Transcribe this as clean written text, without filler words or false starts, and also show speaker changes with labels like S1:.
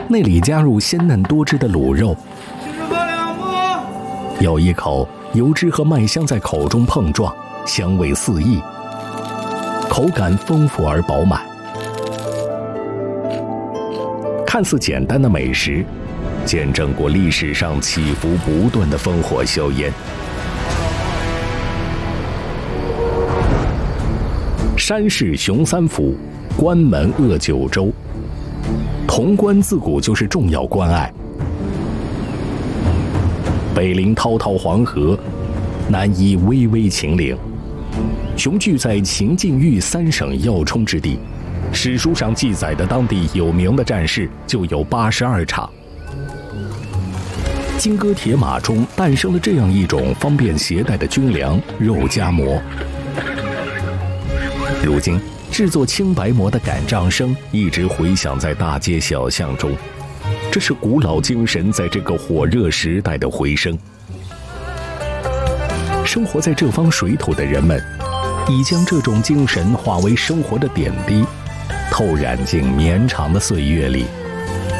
S1: 内里加入鲜嫩多汁的卤肉，咬一口，油脂和麦香在口中碰撞，香味四溢，口感丰富而饱满。看似简单的美食，见证过历史上起伏不断的烽火硝烟。山势雄三府，关门扼九州。潼关自古就是重要关隘，北临滔滔黄河，南依巍巍秦岭，雄踞在秦晋豫三省要冲之地。史书上记载的当地有名的战事就有82场。金戈铁马中诞生了这样一种方便携带的军粮——肉夹馍。如今制作青白馍的赶帐声一直回响在大街小巷中，这是古老精神在这个火热时代的回声。生活在这方水土的人们，已将这种精神化为生活的点滴，透染进绵长的岁月里，